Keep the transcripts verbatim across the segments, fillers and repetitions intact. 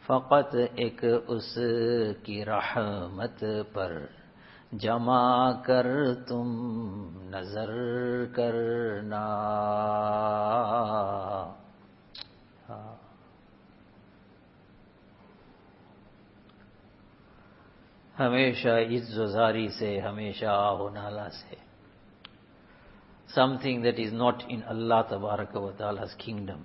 फकत एक उसकी रहमत पर जमा कर तुम नजर करना। हमेशा इज्ज़ोज़ारी से, हमेशा आहो नाला से। Something that is not in Allah Tabaraka wa Ta'ala's kingdom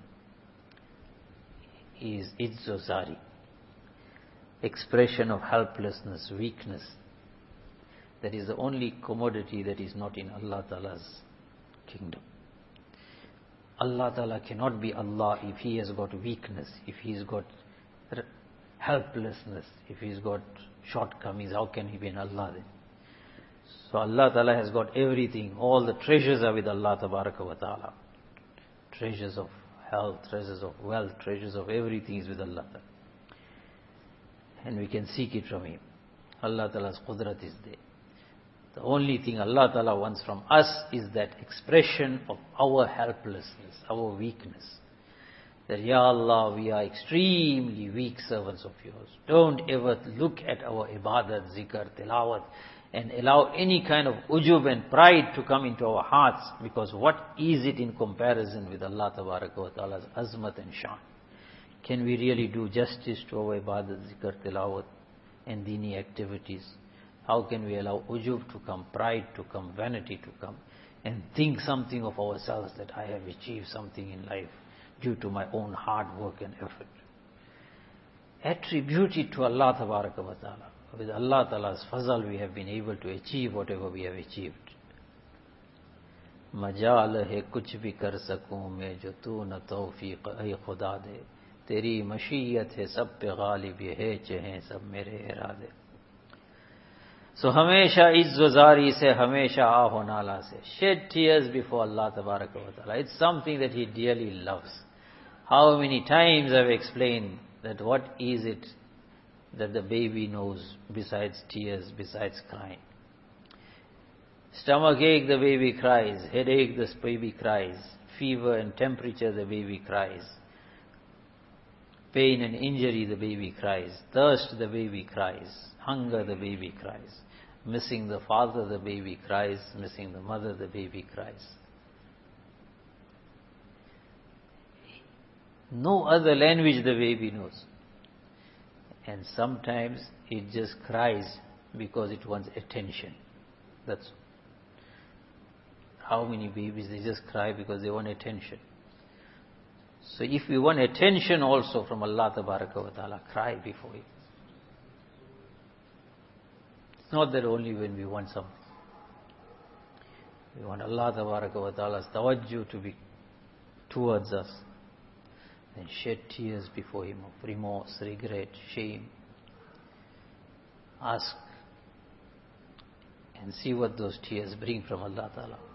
is izzozari, expression of helplessness, weakness. That is the only commodity that is not in Allah Ta'ala's kingdom. Allah Ta'ala cannot be Allah if He has got weakness, if He has got helplessness, if He has got shortcomings. How can He be an Allah then? So Allah Ta'ala has got everything. All the treasures are with Allah Tabaraka wa Ta'ala. Treasures of health, treasures of wealth, treasures of everything is with Allah Ta'ala. And we can seek it from Him. Allah Ta'ala's qudrat is there. The only thing Allah Ta'ala wants from us is that expression of our helplessness, our weakness. That, Ya Allah, we are extremely weak servants of Yours. Don't ever look at our ibadat, zikr, tilawat, and allow any kind of ujub and pride to come into our hearts, because what is it in comparison with Allah Tabaraka wa Ta'ala's azmat and shan? Can we really do justice to our ibadat, zikr, tilawat and dini activities? How can we allow ujub to come, pride to come, vanity to come, and think something of ourselves that I have achieved something in life due to my own hard work and effort? Attribute it to Allah Tabaraka wa Ta'ala. With Allah Ta'ala's fazal we have been able to achieve whatever we have achieved. मजाल है कुछ भी कर सकूं मैं जो तू न तौफीक ऐ खुदा दे, तेरी मशीयत है सब पे गालिब ये है चाहे सब मेरे इरादे. So हमेशा इज्ज़ोज़ारी से, हमेशा आहो नाला से. Shed tears before Allah Tabaraka wa Ta'ala. It's something that He dearly loves. How many times I've explained that what is it that the baby knows besides tears, besides crying. Stomach ache, the baby cries. Headache, the baby cries. Fever and temperature, the baby cries. Pain and injury, the baby cries. Thirst, the baby cries. Hunger, the baby cries. Missing the father, the baby cries. Missing the mother, the baby cries. No other language the baby knows. And sometimes it just cries because it wants attention. That's how many babies, they just cry because they want attention. So if we want attention also from Allah Tabaraka wa Ta'ala, cry before Him. It's not that only when we want something. We want Allah Tabaraka wa Ta'ala's tawajjuh to be towards us. And shed tears before Him of remorse, regret, shame. Ask and see what those tears bring from Allah Ta'ala.